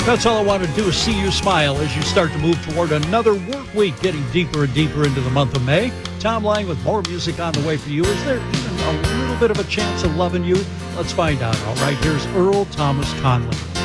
That's all I want to do is see you smile as you start to move toward another work week, getting deeper and deeper into the month of May. Tom Lang with more music on the way for you. Is there even a little bit of a chance of loving you? Let's find out. All right, here's Earl Thomas Conley.